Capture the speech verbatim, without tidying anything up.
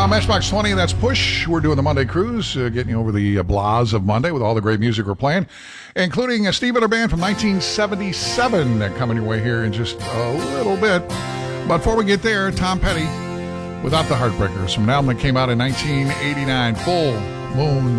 Uh, Matchbox twenty, that's Push. We're doing the Monday Cruise, uh, getting you over the uh, blahs of Monday with all the great music we're playing, including a Steve Miller Band from nineteen seventy-seven uh, coming your way here in just a little bit. But before we get there, Tom Petty, Without the Heartbreakers, from an album that came out in nineteen eighty-nine, Full Moon